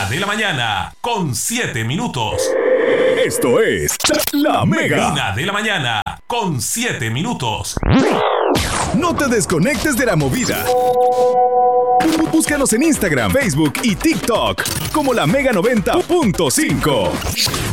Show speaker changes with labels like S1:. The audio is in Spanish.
S1: de la mañana, con 7 minutos.
S2: Esto es La Mega.
S1: 1 de la mañana, con 7 minutos.
S2: No te desconectes de la movida. Búscanos en Instagram, Facebook y TikTok como La Mega 90.5.